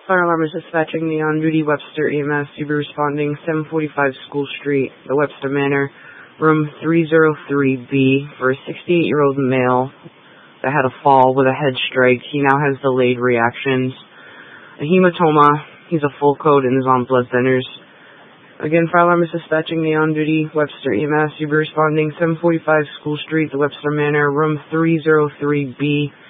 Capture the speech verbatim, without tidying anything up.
Fire alarm is dispatching the on-duty Webster E M S. You'll be responding seven forty-five School Street, the Webster Manor, room three oh three B, for a sixty-eight-year-old male that had a fall with a head strike. He now has delayed reactions, a hematoma. He's a full code and is on blood thinners. Again, fire alarm is dispatching the on-duty Webster E M S. You'll be responding seven forty-five School Street, the Webster Manor, room three oh three B,